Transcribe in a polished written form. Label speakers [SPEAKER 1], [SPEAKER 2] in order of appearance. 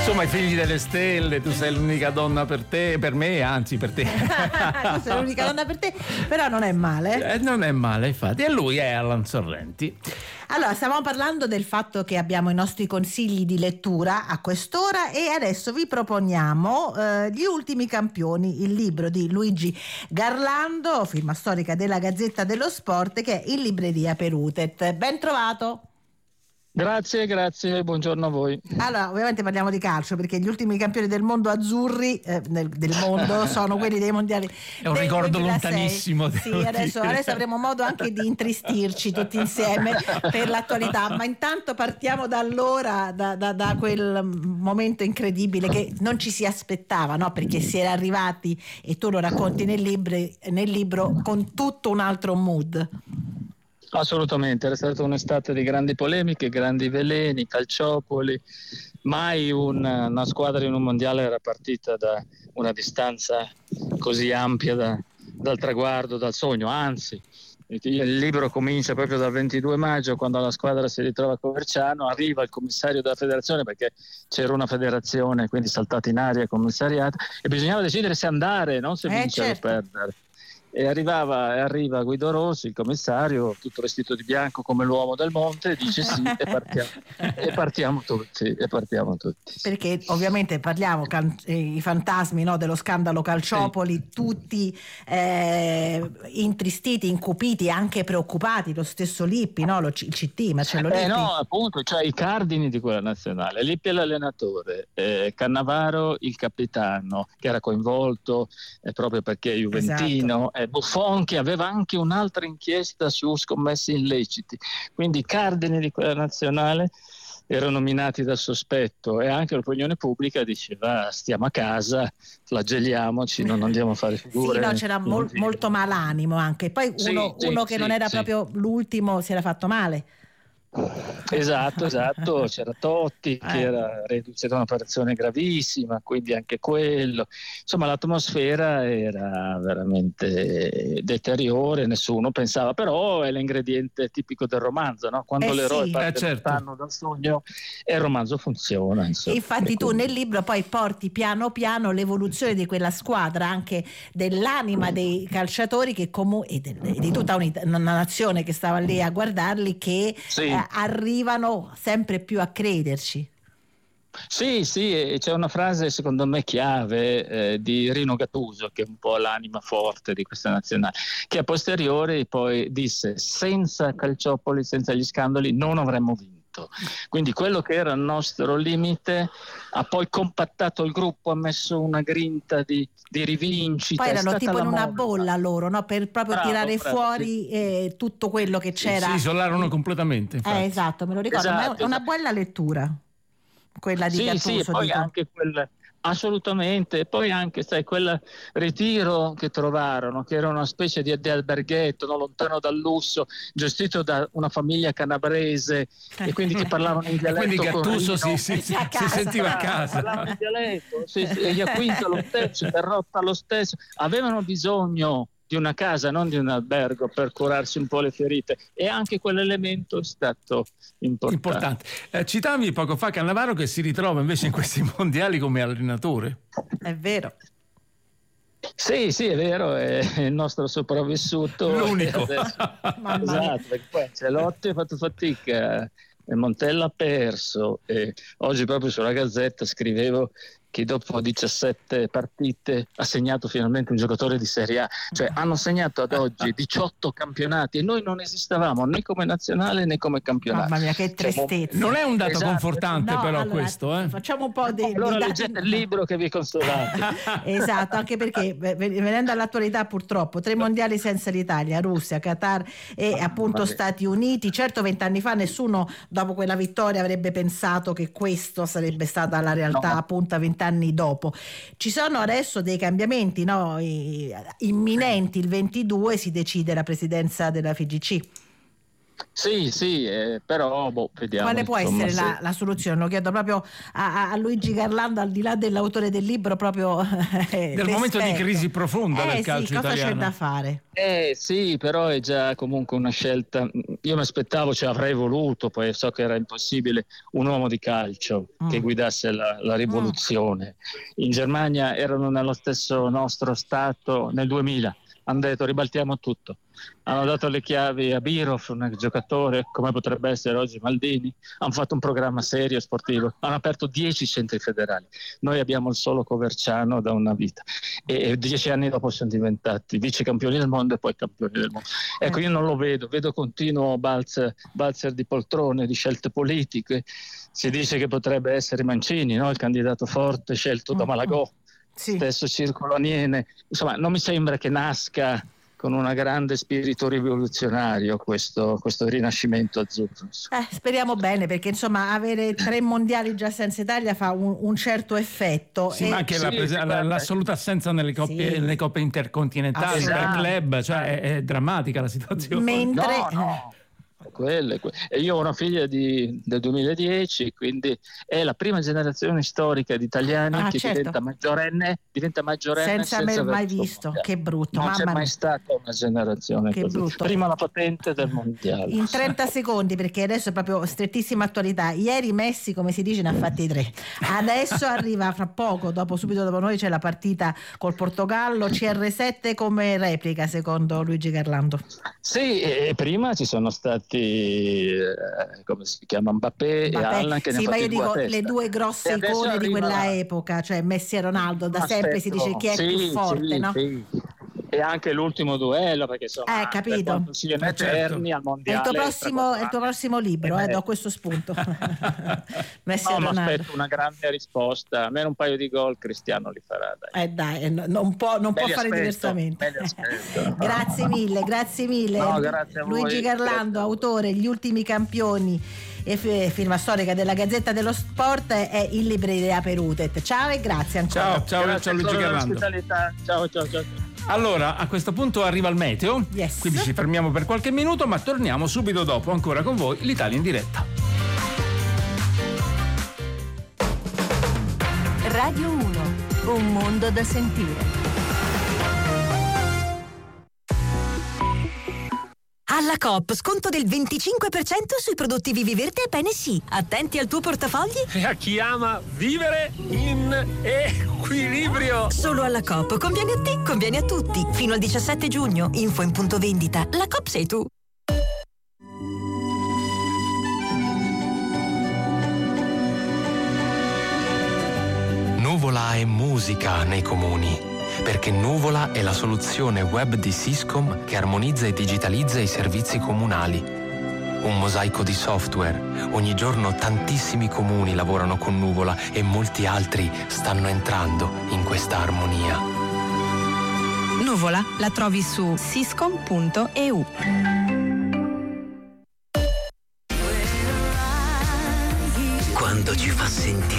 [SPEAKER 1] Insomma, i figli delle stelle, tu sei l'unica donna per te, per me, anzi per te.
[SPEAKER 2] Tu sei l'unica donna per te, però non è male.
[SPEAKER 1] Non è male, infatti. E lui è Alan Sorrenti.
[SPEAKER 2] Allora, stavamo parlando del fatto che abbiamo i nostri consigli di lettura a quest'ora e adesso vi proponiamo Gli ultimi campioni, il libro di Luigi Garlando, firma storica della Gazzetta dello Sport, che è in libreria per Utet. Ben trovato!
[SPEAKER 3] Grazie, buongiorno a voi.
[SPEAKER 2] Allora, ovviamente parliamo di calcio perché gli ultimi campioni del mondo azzurri del mondo sono quelli dei mondiali.
[SPEAKER 1] È un ricordo
[SPEAKER 2] 2006.
[SPEAKER 1] lontanissimo.
[SPEAKER 2] Sì, adesso avremo modo anche di intristirci tutti insieme per l'attualità, ma intanto partiamo da allora, da quel momento incredibile che non ci si aspettava, no? Perché si era arrivati, e tu lo racconti nel libro, con tutto un altro mood.
[SPEAKER 3] Assolutamente, era stata un'estate di grandi polemiche, grandi veleni, calciopoli. Mai una squadra in un mondiale era partita da una distanza così ampia dal traguardo, dal sogno, anzi. Il libro comincia proprio dal 22 maggio, quando la squadra si ritrova a Coverciano, arriva il commissario della federazione, perché c'era una federazione, quindi saltata in aria commissariata, e bisognava decidere se andare, non se vincere o perdere. E arriva Guido Rossi, il commissario, tutto vestito di bianco come l'uomo del monte, dice sì e partiamo tutti.
[SPEAKER 2] Perché ovviamente parliamo i fantasmi, no, dello scandalo Calciopoli, sì. Tutti intristiti, incupiti, anche preoccupati, lo stesso Lippi, no, il CT, Marcello Lippi.
[SPEAKER 3] No, appunto, cioè i cardini di quella nazionale, Lippi è l'allenatore, Cannavaro il capitano, che era coinvolto proprio perché è juventino, esatto. Buffon, che aveva anche un'altra inchiesta su scommessi illeciti, quindi i cardini di quella nazionale erano nominati dal sospetto, e anche l'opinione pubblica diceva stiamo a casa, flagelliamoci, non andiamo a fare figure.
[SPEAKER 2] Sì, no, c'era molto malanimo anche, poi uno che non era proprio l'ultimo si era fatto male.
[SPEAKER 3] Esatto, c'era Totti che era reduce da un'operazione gravissima, quindi anche quello, insomma l'atmosfera era veramente deteriore, nessuno pensava, però è l'ingrediente tipico del romanzo, no? Quando l'eroe parte lontano dal sogno e il romanzo funziona, insomma.
[SPEAKER 2] Infatti tu nel libro poi porti piano piano l'evoluzione di quella squadra, anche dell'anima dei calciatori che e di tutta una nazione che stava lì a guardarli, che arrivano sempre più a crederci.
[SPEAKER 3] Sì, e c'è una frase secondo me chiave di Rino Gattuso, che è un po' l'anima forte di questa nazionale, che a posteriori poi disse: senza Calciopoli, senza gli scandali non avremmo vinto. Quindi quello che era il nostro limite ha poi compattato il gruppo, ha messo una grinta di rivincita.
[SPEAKER 2] Poi erano tipo in una bolla loro, no? Per proprio tirare fuori tutto quello che c'era.
[SPEAKER 1] Si isolarono completamente, infatti.
[SPEAKER 2] Esatto, me lo ricordo, ma è una bella lettura quella di Gattuso.
[SPEAKER 3] Sì, poi anche assolutamente, e poi anche quel ritiro che trovarono, che era una specie di alberghetto, no, lontano dal lusso, gestito da una famiglia calabrese, e quindi che parlavano in dialetto.
[SPEAKER 1] Quindi Gattuso si sentiva a casa.
[SPEAKER 3] Parlavano in dialetto, gli acquista lo stesso, Perrotta lo stesso, avevano bisogno di una casa, non di un albergo, per curarsi un po' le ferite, e anche quell'elemento è stato importante.
[SPEAKER 1] Citavi poco fa Cannavaro, che si ritrova invece in questi mondiali come allenatore.
[SPEAKER 2] È vero.
[SPEAKER 3] Sì, è vero, è il nostro sopravvissuto.
[SPEAKER 1] L'unico.
[SPEAKER 3] Esatto, perché poi Ancelotti ha fatto fatica, Montella ha perso, e oggi proprio sulla Gazzetta scrivevo che dopo 17 partite ha segnato finalmente un giocatore di Serie A, cioè hanno segnato ad oggi 18 campionati e noi non esistevamo né come nazionale né come campionato.
[SPEAKER 2] Mamma mia, che tristezza.
[SPEAKER 1] Non è un dato confortante, però allora, questo.
[SPEAKER 2] Facciamo un po' di
[SPEAKER 3] allora leggete il libro che vi consolate.
[SPEAKER 2] Esatto, anche perché venendo all'attualità, purtroppo 3 mondiali senza l'Italia, Russia, Qatar e appunto Stati Uniti. Certo, 20 anni fa nessuno dopo quella vittoria avrebbe pensato che questo sarebbe stata la realtà, appunto, a 20 anni dopo. Ci sono adesso dei cambiamenti, no? Imminenti. Il 22 si decide la presidenza della FIGC.
[SPEAKER 3] Sì, però vediamo.
[SPEAKER 2] Quale può essere la soluzione? Lo chiedo proprio a Luigi Garlando, al di là dell'autore del libro, proprio
[SPEAKER 1] del momento di crisi profonda del calcio
[SPEAKER 2] cosa
[SPEAKER 1] italiano.
[SPEAKER 2] C'è da fare?
[SPEAKER 3] Sì, però è già comunque una scelta. Io mi aspettavo, avrei voluto, poi so che era impossibile, un uomo di calcio che guidasse la rivoluzione. In Germania erano nello stesso nostro stato nel 2000. Hanno detto ribaltiamo tutto, hanno dato le chiavi a Birov, un giocatore come potrebbe essere oggi Maldini, hanno fatto un programma serio sportivo, hanno aperto 10 centri federali, noi abbiamo il solo Coverciano da una vita e 10 anni dopo siamo diventati vice campioni del mondo e poi campioni del mondo. Ecco, io non lo vedo continuo balzer di poltrone, di scelte politiche. Si dice che potrebbe essere Mancini, no? Il candidato forte scelto da Malagò. Sì. Stesso Circolo Aniene, insomma non mi sembra che nasca con un grande spirito rivoluzionario questo rinascimento azzurro.
[SPEAKER 2] Speriamo bene, perché insomma avere 3 mondiali già senza Italia fa un certo effetto.
[SPEAKER 1] Sì, ma anche l'assoluta assenza nelle coppe intercontinentali per club, cioè è drammatica la situazione.
[SPEAKER 2] Mentre
[SPEAKER 3] no. E io ho una figlia del 2010, quindi è la prima generazione storica di italiani che diventa maggiorenne senza
[SPEAKER 2] aver mai visto. Che brutto,
[SPEAKER 3] non
[SPEAKER 2] mamma
[SPEAKER 3] c'è mai stata una generazione
[SPEAKER 2] che
[SPEAKER 3] così.
[SPEAKER 2] Brutto.
[SPEAKER 3] Prima la patente del mondiale.
[SPEAKER 2] In 30 secondi, perché adesso è proprio strettissima attualità. Ieri Messi, come si dice, ne ha fatti 3. Adesso arriva fra poco, subito dopo noi c'è la partita col Portogallo. CR7 come replica secondo Luigi Garlando?
[SPEAKER 3] Sì, e prima ci sono stati come si chiama Mbappé e Haaland che ne
[SPEAKER 2] ma io dico le 2 grosse icone di quella epoca, cioè Messi e Ronaldo. Da sempre si dice chi è più forte, no?
[SPEAKER 3] Sì. E anche l'ultimo duello, perché insomma
[SPEAKER 2] capito.
[SPEAKER 3] Siano eterni al mondiale.
[SPEAKER 2] È il tuo prossimo libro, do questo spunto. Messi e Ronaldo.
[SPEAKER 3] Ma aspetto una grande risposta, almeno un paio di gol Cristiano li farà, dai.
[SPEAKER 2] Non può fare diversamente. Grazie mille.
[SPEAKER 3] No, grazie a voi.
[SPEAKER 2] Luigi Garlando, autore Gli ultimi campioni e firma storica della Gazzetta dello Sport, è in libreria per Utet. Ciao e grazie ancora.
[SPEAKER 1] Ciao Luigi Garlando.
[SPEAKER 3] Ciao.
[SPEAKER 1] Allora, a questo punto arriva il meteo, quindi ci fermiamo per qualche minuto, ma torniamo subito dopo ancora con voi, l'Italia in diretta.
[SPEAKER 4] Radio 1, un mondo da sentire. Alla Coop, sconto del 25% sui prodotti Viviverde e Pene-Sì. Attenti al tuo portafogli.
[SPEAKER 5] E a chi ama vivere in equilibrio.
[SPEAKER 4] Solo alla Coop. Conviene a te, conviene a tutti. Fino al 17 giugno. Info in punto vendita. La Coop sei tu.
[SPEAKER 6] Nuvola è musica nei comuni. Perché Nuvola è la soluzione web di Siscom che armonizza e digitalizza i servizi comunali. Un mosaico di software. Ogni giorno tantissimi comuni lavorano con Nuvola e molti altri stanno entrando in questa armonia.
[SPEAKER 7] Nuvola la trovi su siscom.eu.
[SPEAKER 8] Quando ci fa sentire